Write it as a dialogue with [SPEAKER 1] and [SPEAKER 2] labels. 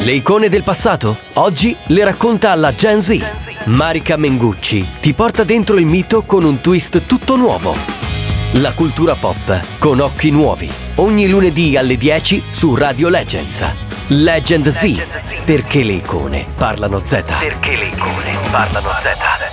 [SPEAKER 1] Le icone del passato? Oggi le racconta la Gen Z. Marica Mengucci ti porta dentro il mito con un twist tutto nuovo. La cultura pop con occhi nuovi. Ogni lunedì alle 10 su Radio Legends. Legend Z. Perché le icone parlano Z. Perché le icone parlano Z.